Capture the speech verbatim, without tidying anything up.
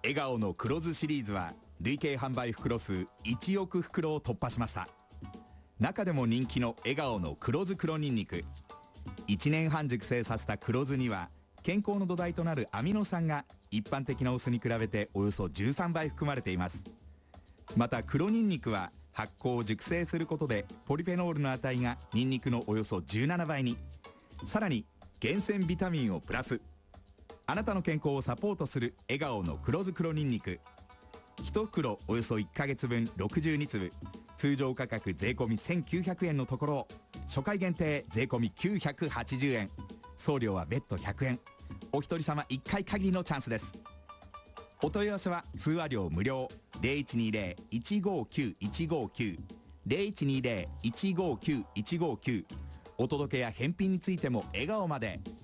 笑顔の黒酢シリーズは累計販売袋数いちおく袋を突破しました。中でも人気の笑顔の黒酢黒ニンニク、いちねんはん熟成させた黒酢には健康の土台となるアミノ酸が一般的なお酢に比べておよそじゅうさんばい含まれています。また黒ニンニクは発酵を熟成することでポリフェノールの値がニンニクのおよそじゅうななばいに、さらに厳選ビタミンをプラス。あなたの健康をサポートする笑顔の黒酢黒ニンニク、いち袋およそいっかげつぶんろくじゅうにつぶ、通常価格税込みせんきゅうひゃくえんのところを初回限定税込みきゅうひゃくはちじゅうえん、送料は別途ひゃくえん、お一人様いっかい限りのチャンスです。お問い合わせは通話料無料 ゼロいちにゼロ いちごきゅう いちごきゅう ゼロいちにゼロ いちごきゅう いちごきゅう、お届けや返品についても笑顔まで。